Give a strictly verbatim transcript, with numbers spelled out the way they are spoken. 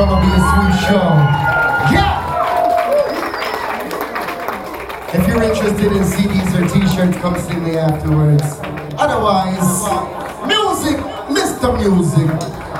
gonna be a sweet show. Yeah! If you're interested in C Ds or t-shirts, come see me afterwards. Otherwise, music, Mister Music.